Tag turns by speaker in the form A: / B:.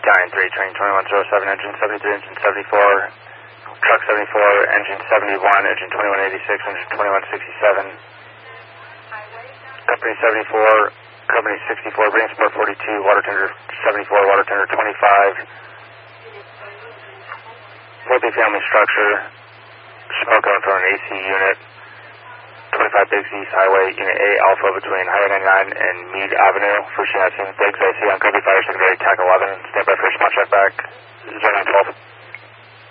A: Stallion 3, train 2107, engine 73, engine 74, truck 74, engine 71, engine 2186, engine 2167. Company 74, company 64, bring support 42, water tender 74, water tender 25. Multi-family structure, smoke coming from an AC unit. 25 Biggs East Highway, Unit A Alpha between Highway 99 and Meade Avenue. First unit, Biggs, I see on Copy Fire Secondary, TAC 11. Stand by for a small check back. 0912.